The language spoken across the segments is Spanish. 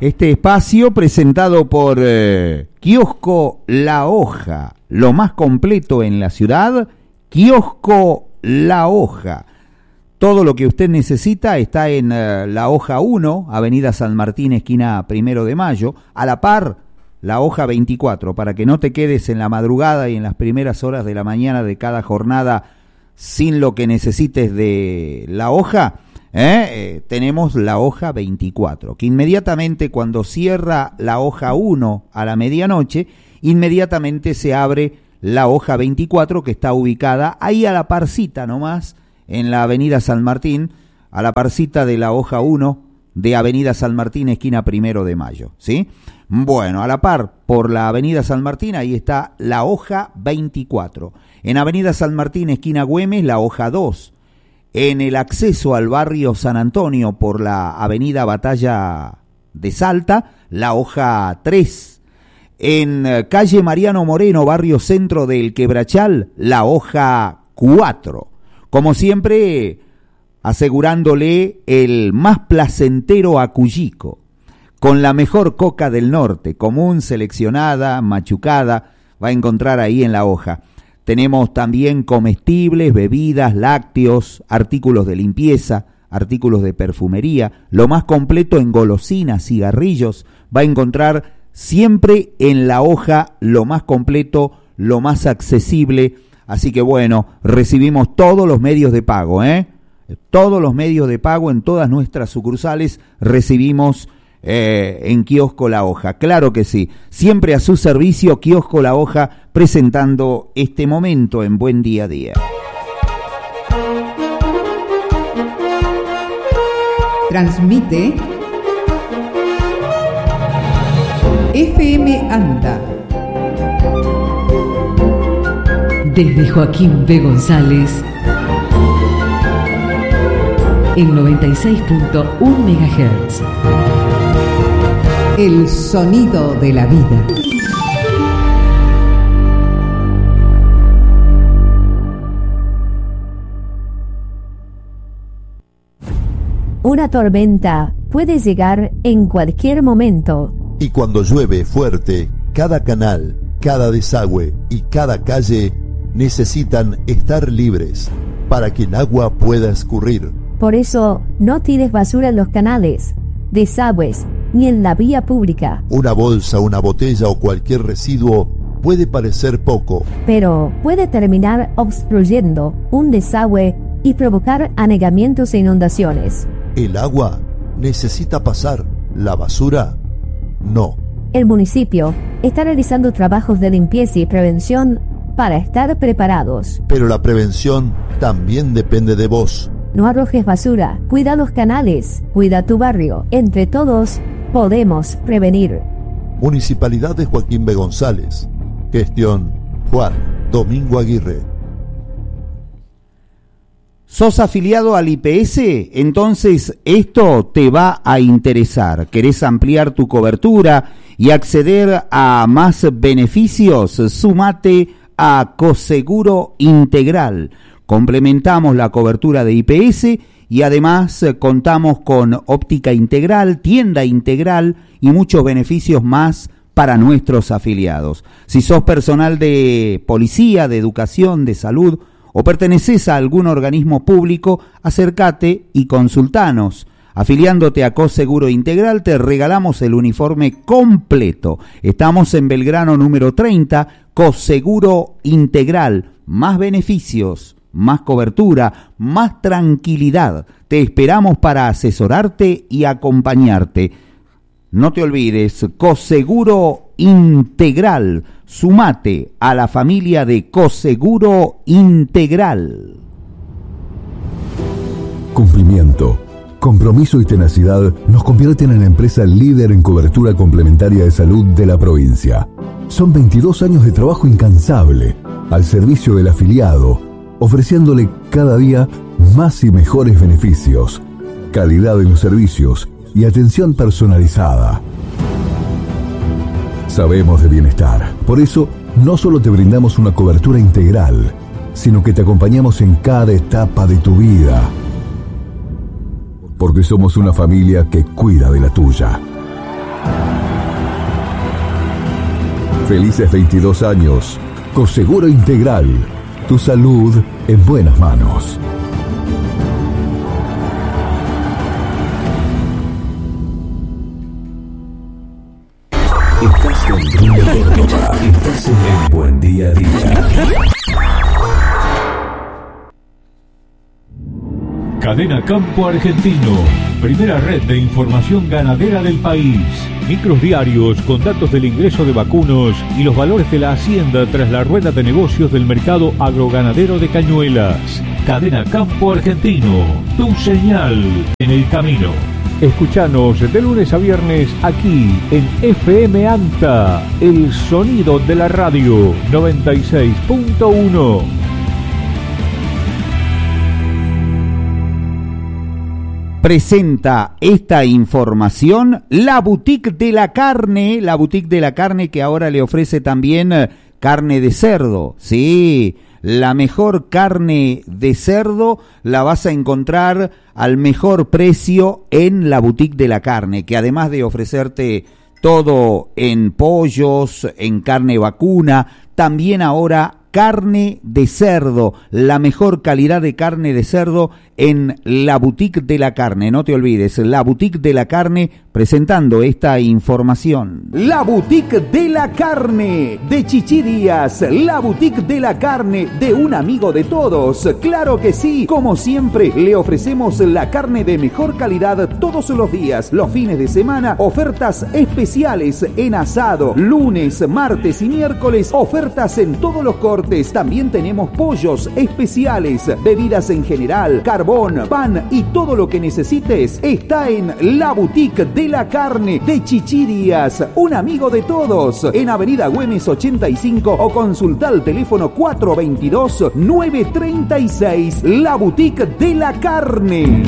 Este espacio presentado por Kiosco La Hoja, lo más completo en la ciudad. Kiosco La Hoja. Todo lo que usted necesita está en La Hoja 1, Avenida San Martín, esquina 1 de Mayo. A la par, La Hoja 24, para que no te quedes en la madrugada y en las primeras horas de la mañana de cada jornada sin lo que necesites de La Hoja. Tenemos La Hoja 24, que inmediatamente cuando cierra La Hoja 1 a la medianoche, inmediatamente se abre La Hoja 24, que está ubicada ahí a la parcita nomás, en la Avenida San Martín, a la parcita de La Hoja 1 de Avenida San Martín, esquina 1 de Mayo, ¿sí? Bueno, a la par, por la Avenida San Martín, ahí está La Hoja 24. En Avenida San Martín, esquina Güemes, La Hoja 2. En el acceso al barrio San Antonio por la Avenida Batalla de Salta, La Hoja 3. En calle Mariano Moreno, barrio Centro del Quebrachal, La Hoja 4. Como siempre, asegurándole el más placentero acullico, con la mejor coca del norte, común, seleccionada, machucada, va a encontrar ahí en La Hoja. Tenemos también comestibles, bebidas, lácteos, artículos de limpieza, artículos de perfumería, lo más completo en golosinas, cigarrillos, va a encontrar siempre en La Hoja lo más completo, lo más accesible. Así que bueno, recibimos todos los medios de pago, todos los medios de pago en todas nuestras sucursales recibimos en Kiosco La Hoja, claro que sí, siempre a su servicio Kiosco La Hoja, presentando este momento en Buen Día a Día. Transmite FM Anda. Desde Joaquín B. González, en 96.1 MHz. El sonido de la vida. Una tormenta puede llegar en cualquier momento. Y cuando llueve fuerte, cada canal, cada desagüe y cada calle necesitan estar libres para que el agua pueda escurrir. Por eso, no tires basura en los canales, desagües, ni en la vía pública. Una bolsa, una botella o cualquier residuo puede parecer poco, pero puede terminar obstruyendo un desagüe y provocar anegamientos e inundaciones. El agua necesita pasar, la basura no. El municipio está realizando trabajos de limpieza y prevención para estar preparados. Pero la prevención también depende de vos. No arrojes basura, cuida los canales, cuida tu barrio. Entre todos podemos prevenir. Municipalidad de Joaquín B. González. Gestión Juan Domingo Aguirre. ¿Sos afiliado al IPS? Entonces esto te va a interesar. ¿Querés ampliar tu cobertura y acceder a más beneficios? Sumate a Coseguro Integral. Complementamos la cobertura de IPS y además contamos con óptica integral, tienda integral y muchos beneficios más para nuestros afiliados. Si sos personal de policía, de educación, de salud o perteneces a algún organismo público, acércate y consultanos. Afiliándote a Coseguro Integral te regalamos el uniforme completo. Estamos en Belgrano número 30, Coseguro Integral. Más beneficios, más cobertura, más tranquilidad. Te esperamos para asesorarte y acompañarte. No te olvides, Coseguro Integral. Sumate a la familia de Coseguro Integral. Cumplimiento, compromiso y tenacidad nos convierten en la empresa líder en cobertura complementaria de salud de la provincia. Son 22 años de trabajo incansable al servicio del afiliado, ofreciéndole cada día más y mejores beneficios, calidad en los servicios y atención personalizada. Sabemos de bienestar, por eso no solo te brindamos una cobertura integral, sino que te acompañamos en cada etapa de tu vida. Porque somos una familia que cuida de la tuya. Felices 22 años. Coseguro Integral. Tu salud en buenas manos. Estás en Córdoba. Estás en el Buen Día a Día. Cadena Campo Argentino, primera red de información ganadera del país. Micros diarios con datos del ingreso de vacunos y los valores de la hacienda tras la rueda de negocios del mercado agroganadero de Cañuelas. Cadena Campo Argentino, tu señal en el camino. Escuchanos de lunes a viernes aquí en FM ANTA, el sonido de la radio 96.1. Presenta esta información la Boutique de la Carne que ahora le ofrece también carne de cerdo. Sí, la mejor carne de cerdo la vas a encontrar al mejor precio en la Boutique de la Carne, que además de ofrecerte todo en pollos, en carne vacuna, también ahora carne de cerdo, la mejor calidad de carne de cerdo en la Boutique de la Carne. No te olvides, la Boutique de la Carne presentando esta información. La Boutique de la Carne de Chichi Díaz, la Boutique de la Carne de un amigo de todos. Claro que sí, como siempre le ofrecemos la carne de mejor calidad todos los días, los fines de semana, ofertas especiales en asado, lunes, martes y miércoles, ofertas en todos los cortes. También tenemos pollos especiales, bebidas en general, carbón, pan y todo lo que necesites está en la Boutique de la Carne de Chichi Díaz, un amigo de todos, en Avenida Güemes 85 o consulta al teléfono 422-936, la Boutique de la Carne.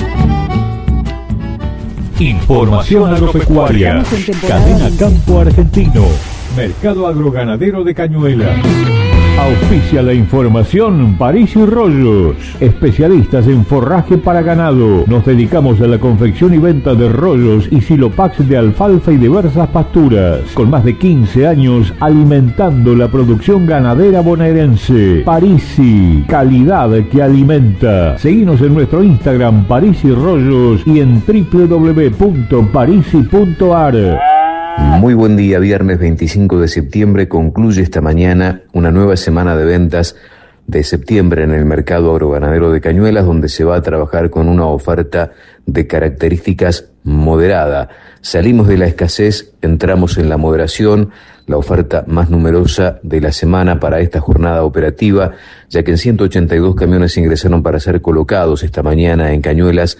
Información agropecuaria. Cadena Campo Argentino. Mercado agroganadero de Cañuelas. Auspicia la información París y Rollos, especialistas en forraje para ganado. Nos dedicamos a la confección y venta de rollos y silopax de alfalfa y diversas pasturas. Con más de 15 años alimentando la producción ganadera bonaerense. Parisi, calidad que alimenta. Seguinos en nuestro Instagram París y Rollos y en www.parisi.ar. Muy buen día, viernes 25 de septiembre, concluye esta mañana una nueva semana de ventas de septiembre en el mercado agroganadero de Cañuelas, donde se va a trabajar con una oferta de características moderada. Salimos de la escasez, entramos en la moderación, la oferta más numerosa de la semana para esta jornada operativa, ya que en 182 camiones ingresaron para ser colocados esta mañana en Cañuelas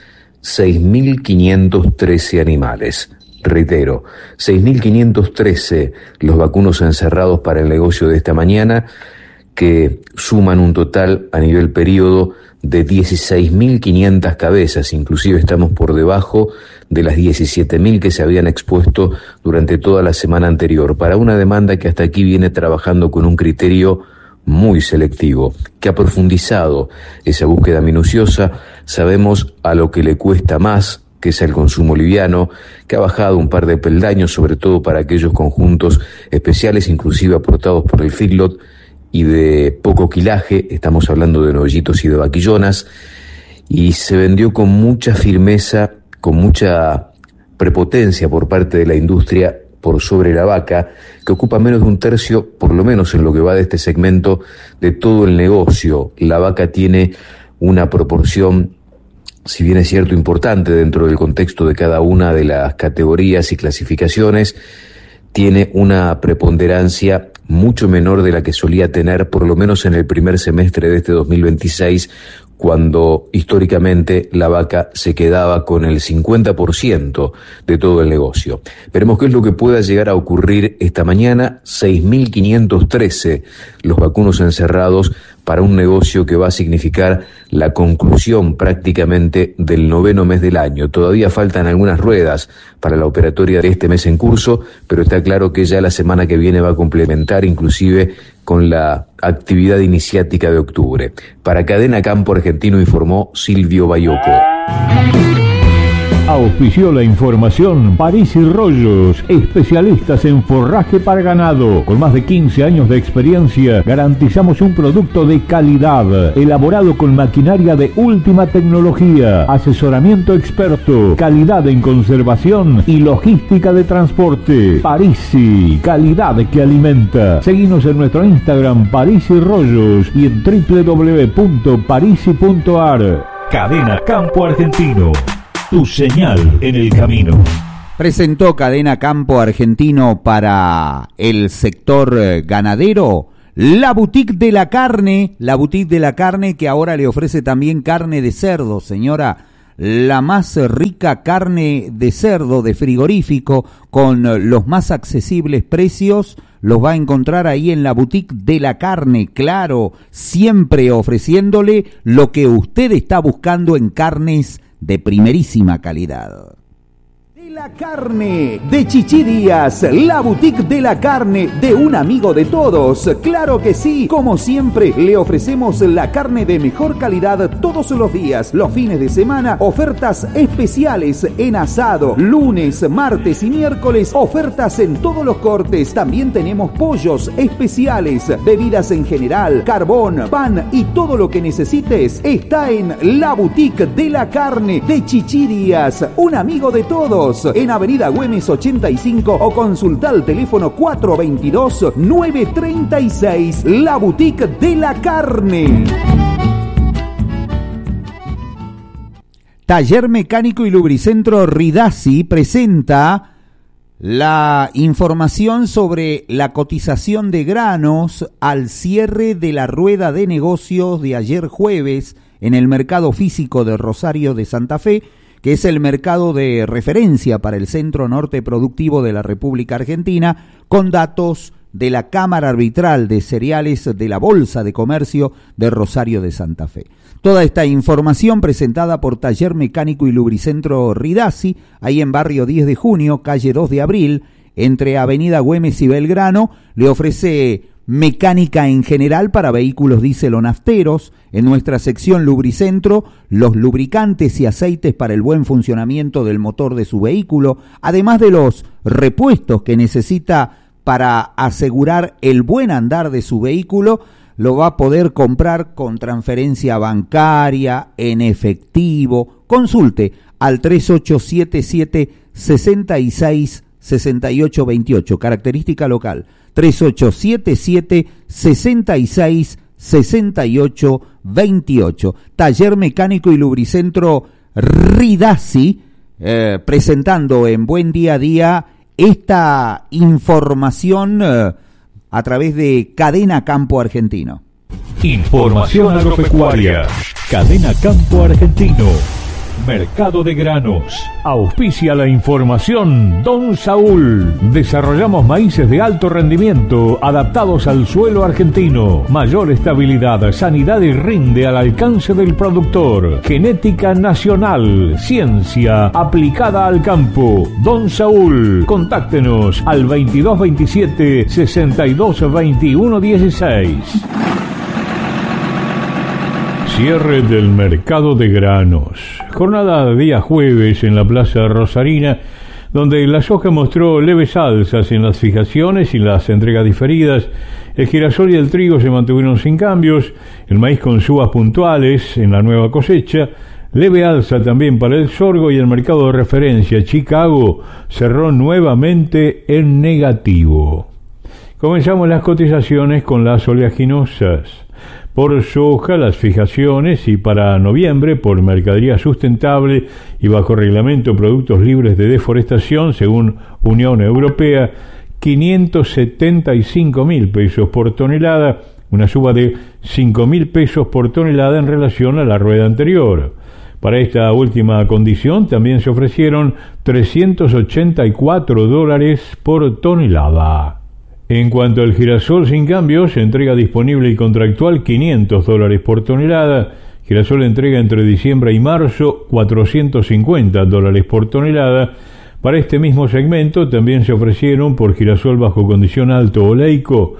6.513 animales. Reitero, 6.513 los vacunos encerrados para el negocio de esta mañana, que suman un total a nivel periodo de 16.500 cabezas, inclusive estamos por debajo de las 17.000 que se habían expuesto durante toda la semana anterior, para una demanda que hasta aquí viene trabajando con un criterio muy selectivo, que ha profundizado esa búsqueda minuciosa. Sabemos a lo que le cuesta más, que es el consumo liviano, que ha bajado un par de peldaños, sobre todo para aquellos conjuntos especiales, inclusive aportados por el feedlot y de poco quilaje, estamos hablando de novillitos y de vaquillonas, y se vendió con mucha firmeza, con mucha prepotencia por parte de la industria por sobre la vaca, que ocupa menos de un tercio, por lo menos en lo que va de este segmento, de todo el negocio. La vaca tiene una proporción, si bien es cierto, importante dentro del contexto de cada una de las categorías y clasificaciones, tiene una preponderancia mucho menor de la que solía tener, por lo menos en el primer semestre de este 2026, cuando históricamente la vaca se quedaba con el 50% de todo el negocio. Veremos qué es lo que pueda llegar a ocurrir esta mañana. 6.513 los vacunos encerrados para un negocio que va a significar la conclusión prácticamente del 9º mes del año. Todavía faltan algunas ruedas para la operatoria de este mes en curso, pero está claro que ya la semana que viene va a complementar inclusive con la actividad iniciática de octubre. Para Cadena Campo Argentino informó Silvio Bayoco. Auspició la información París y Rollos, especialistas en forraje para ganado. Con más de 15 años de experiencia, garantizamos un producto de calidad, elaborado con maquinaria de última tecnología, asesoramiento experto, calidad en conservación y logística de transporte. Parisi, calidad que alimenta. Seguinos en nuestro Instagram París y Rollos y en www.parisi.ar. Cadena Campo Argentino. Tu señal en el camino. Presentó Cadena Campo Argentino para el sector ganadero la Boutique de la Carne que ahora le ofrece también carne de cerdo, señora. La más rica carne de cerdo de frigorífico con los más accesibles precios los va a encontrar ahí en la Boutique de la Carne, claro, siempre ofreciéndole lo que usted está buscando en carnes de primerísima calidad. La carne de Chichi Díaz, la Boutique de la Carne de un amigo de todos, claro que sí, como siempre le ofrecemos la carne de mejor calidad todos los días, los fines de semana, ofertas especiales en asado, lunes, martes y miércoles, ofertas en todos los cortes, también tenemos pollos especiales, bebidas en general, carbón, pan y todo lo que necesites está en la Boutique de la Carne de Chichi Díaz, un amigo de todos. En Avenida Güemes 85 o consulta al teléfono 422-936, la Boutique de la Carne. Taller Mecánico y Lubricentro Ridasi presenta la información sobre la cotización de granos al cierre de la rueda de negocios de ayer jueves en el mercado físico de Rosario de Santa Fe, que es el mercado de referencia para el centro norte productivo de la República Argentina, con datos de la Cámara Arbitral de Cereales de la Bolsa de Comercio de Rosario de Santa Fe. Toda esta información presentada por Taller Mecánico y Lubricentro Ridasi, ahí en Barrio 10 de Junio, calle 2 de Abril, entre Avenida Güemes y Belgrano, le ofrece mecánica en general para vehículos diésel o nafteros. En nuestra sección Lubricentro, los lubricantes y aceites para el buen funcionamiento del motor de su vehículo, además de los repuestos que necesita para asegurar el buen andar de su vehículo, lo va a poder comprar con transferencia bancaria, en efectivo. Consulte al 3877-666828, característica local. 3877-666828. Taller Mecánico y Lubricentro Ridasi, presentando en Buen Día a Día esta información a través de Cadena Campo Argentino. Información agropecuaria. Cadena Campo Argentino. Mercado de granos. Auspicia la información Don Saúl. Desarrollamos maíces de alto rendimiento adaptados al suelo argentino. Mayor estabilidad, sanidad y rinde al alcance del productor. Genética nacional. Ciencia aplicada al campo. Don Saúl. Contáctenos al 2227 622116. Cierre del mercado de granos. Jornada de día jueves en la Plaza Rosarina, donde la soja mostró leves alzas en las fijaciones y las entregas diferidas. El girasol y el trigo se mantuvieron sin cambios, el maíz con subas puntuales en la nueva cosecha, leve alza también para el sorgo, y el mercado de referencia Chicago cerró nuevamente en negativo. Comenzamos las cotizaciones con las oleaginosas. Por soja, las fijaciones, y para noviembre, por mercadería sustentable y bajo reglamento productos libres de deforestación, según Unión Europea, 575.000 pesos por tonelada, una suba de 5.000 pesos por tonelada en relación a la rueda anterior. Para esta última condición también se ofrecieron $384 por tonelada. En cuanto al girasol sin cambios, entrega disponible y contractual $500 por tonelada. Girasol entrega entre diciembre y marzo $450 por tonelada. Para este mismo segmento también se ofrecieron por girasol bajo condición alto oleico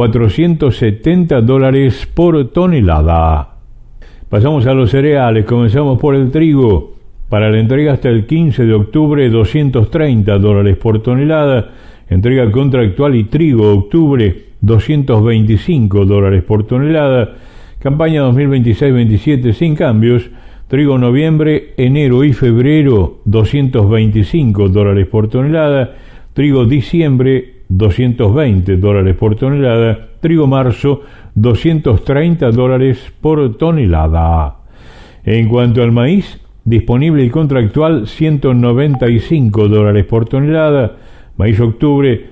$470 por tonelada. Pasamos a los cereales, comenzamos por el trigo. Para la entrega hasta el 15 de octubre, $230 por tonelada. Entrega contractual y trigo octubre, $225 por tonelada. Campaña 2026-27 sin cambios. Trigo noviembre, enero y febrero, $225 por tonelada. Trigo diciembre, $220 por tonelada. Trigo marzo, $230 por tonelada. En cuanto al maíz, disponible y contractual, $195 por tonelada. Maíz octubre,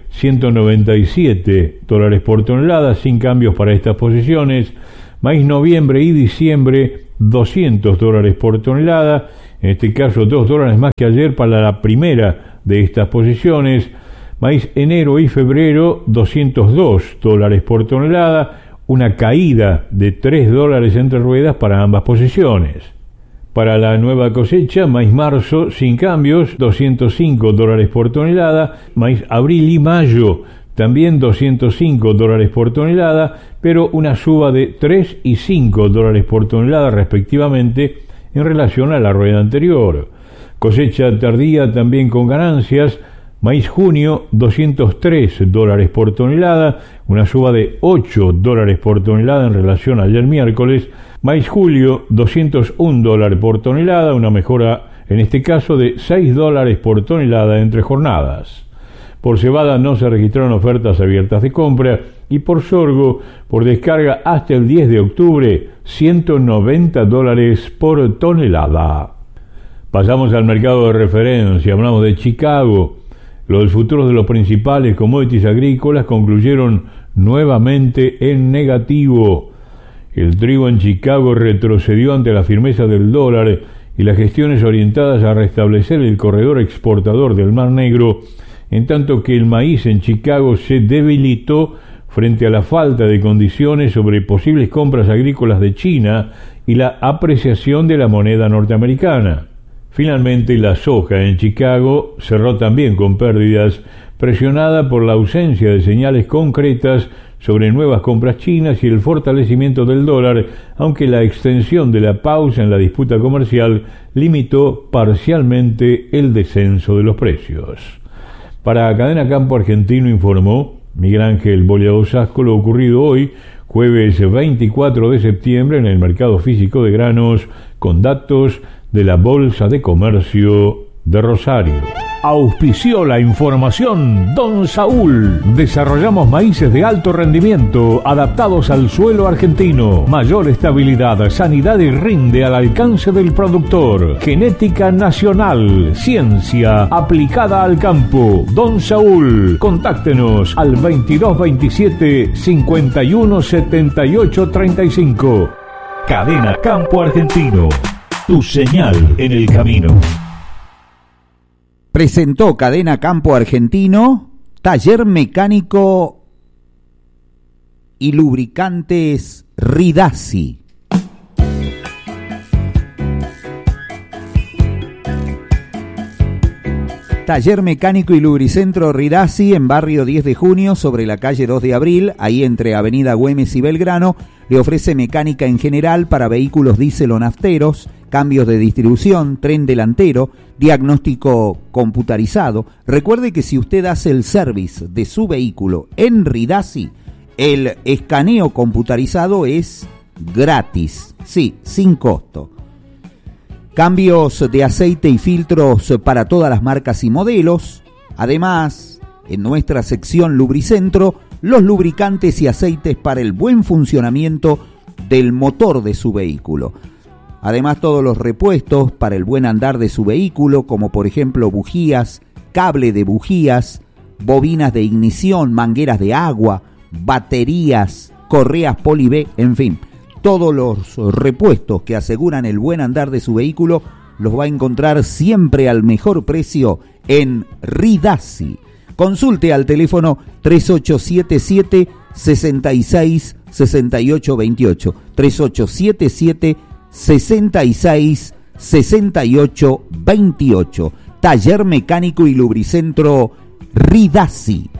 $197 por tonelada, sin cambios para estas posiciones. Maíz noviembre y diciembre, $200 por tonelada. En este caso, $2 más que ayer para la primera de estas posiciones. Maíz enero y febrero, $202 por tonelada. Una caída de $3 entre ruedas para ambas posiciones. Para la nueva cosecha, maíz marzo sin cambios, $205 por tonelada. Maíz abril y mayo, también $205 por tonelada, pero una suba de $3 y $5 por tonelada respectivamente en relación a la rueda anterior. Cosecha tardía también con ganancias. Maíz junio, $203 por tonelada, una suba de $8 por tonelada en relación a ayer miércoles. Maíz julio, $201 por tonelada, una mejora en este caso de $6 por tonelada entre jornadas. Por cebada no se registraron ofertas abiertas de compra y por sorgo, por descarga hasta el 10 de octubre, $190 por tonelada. Pasamos al mercado de referencia, hablamos de Chicago. Los futuros de los principales commodities agrícolas concluyeron nuevamente en negativo. El trigo en Chicago retrocedió ante la firmeza del dólar y las gestiones orientadas a restablecer el corredor exportador del Mar Negro, en tanto que el maíz en Chicago se debilitó frente a la falta de condiciones sobre posibles compras agrícolas de China y la apreciación de la moneda norteamericana. Finalmente, la soja en Chicago cerró también con pérdidas, presionada por la ausencia de señales concretas sobre nuevas compras chinas y el fortalecimiento del dólar, aunque la extensión de la pausa en la disputa comercial limitó parcialmente el descenso de los precios. Para Cadena Campo Argentino informó Miguel Ángel Boleado Sasco lo ocurrido hoy, jueves 24 de septiembre, en el mercado físico de granos, con datos de la Bolsa de Comercio de Rosario. Auspició la información Don Saúl. Desarrollamos maíces de alto rendimiento adaptados al suelo argentino. Mayor estabilidad, sanidad y rinde al alcance del productor. Genética nacional, ciencia aplicada al campo. Don Saúl. Contáctenos al 2227 51 78 35. Cadena Campo Argentino. Tu señal en el camino. Presentó Cadena Campo Argentino, taller mecánico y lubricantes Ridasi. Taller mecánico y lubricentro Ridasi en barrio 10 de junio sobre la calle 2 de abril, ahí entre Avenida Güemes y Belgrano. Le ofrece mecánica en general para vehículos diésel o nafteros, cambios de distribución, tren delantero, diagnóstico computarizado. Recuerde que si usted hace el service de su vehículo en Ridasi, el escaneo computarizado es gratis, sí, sin costo. Cambios de aceite y filtros para todas las marcas y modelos. Además, en nuestra sección Lubricentro, los lubricantes y aceites para el buen funcionamiento del motor de su vehículo. Además, todos los repuestos para el buen andar de su vehículo, como por ejemplo bujías, cable de bujías, bobinas de ignición, mangueras de agua, baterías, correas poli B, en fin. Todos los repuestos que aseguran el buen andar de su vehículo los va a encontrar siempre al mejor precio en Ridasi. Consulte al teléfono 3877 66 68 28, 3877 66 68 28. Taller mecánico y lubricentro Ridasi.